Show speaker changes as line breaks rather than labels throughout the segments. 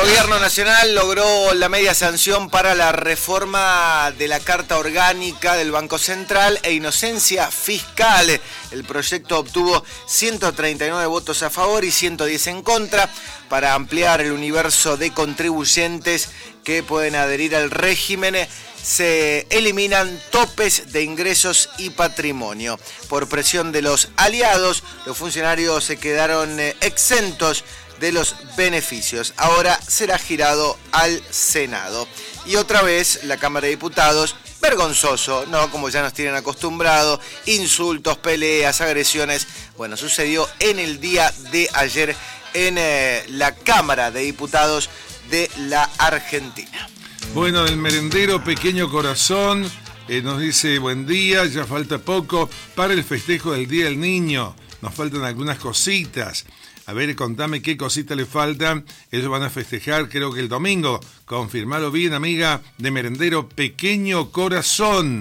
Gobierno Nacional logró la media sanción para la reforma de la Carta Orgánica del Banco Central e inocencia fiscal. El proyecto obtuvo 139 votos a favor y 110 en contra para ampliar el universo de contribuyentes que pueden adherir al régimen. Se eliminan topes de ingresos y patrimonio. Por presión de los aliados, los funcionarios se quedaron exentos de los beneficios. Ahora será girado al Senado. Y otra vez la Cámara de Diputados, vergonzoso, ¿no? Como ya nos tienen acostumbrado, insultos, peleas, agresiones. Bueno, sucedió en el día de ayer en la Cámara de Diputados de la Argentina.
Bueno, el merendero Pequeño Corazón nos dice: buen día, ya falta poco para el festejo del Día del Niño. Nos faltan algunas cositas. A ver, contame qué cositas le faltan. Ellos van a festejar, creo que el domingo. Confirmalo bien, amiga de merendero Pequeño Corazón.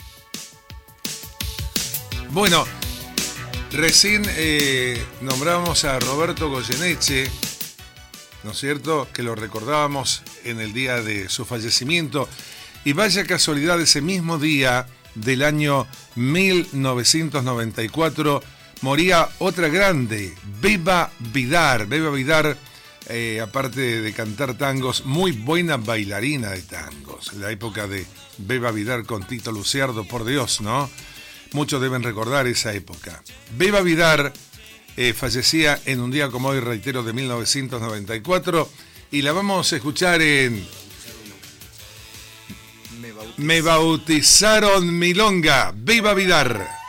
Bueno, recién nombramos a Roberto Goyeneche, ¿no es cierto?, que lo recordábamos en el día de su fallecimiento. Y vaya casualidad, ese mismo día del año 1994 moría otra grande, Beba Vidar. Beba Vidar, aparte de cantar tangos, muy buena bailarina de tangos. En la época de Beba Vidar con Tito Luciardo, por Dios, ¿no? Muchos deben recordar esa época. Beba Vidar fallecía en un día como hoy, reitero, de 1994, y la vamos a escuchar en Me bautizaron milonga, Beba Vidar.